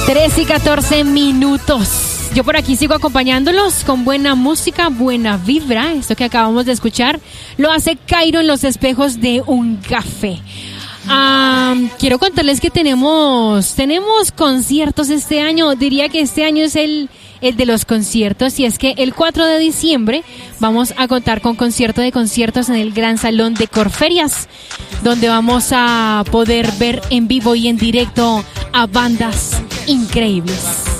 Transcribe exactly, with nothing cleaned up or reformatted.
tres y catorce minutos. Yo por aquí sigo acompañándolos con buena música, buena vibra. Esto que acabamos de escuchar lo hace Cairo en los espejos de un café. Um, quiero contarles que tenemos tenemos conciertos este año. Diría que este año es el, el de los conciertos, y es que el cuatro de diciembre vamos a contar con concierto de conciertos en el Gran Salón de Corferias, donde vamos a poder ver en vivo y en directo a bandas increíbles.